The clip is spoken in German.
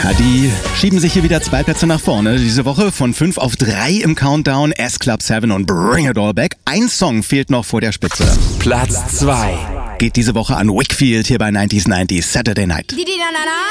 Ja, die schieben sich hier wieder 2 Plätze nach vorne. Diese Woche von 5 auf 3 im Countdown. S-Club 7 und Bring It All Back. Ein Song fehlt noch vor der Spitze. Platz 2 geht diese Woche an Wakefield hier bei 90s Saturday Night.